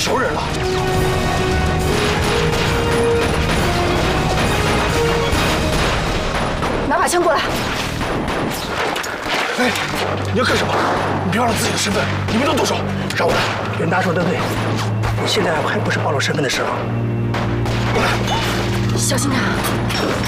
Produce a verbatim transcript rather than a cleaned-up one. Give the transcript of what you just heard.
熟人了。 拿把枪过来。 哎，你要干什么？你不要让自己的身份，你们都动手，让我来。 袁大说的对，现在还不是暴露身份的时候。 小心点。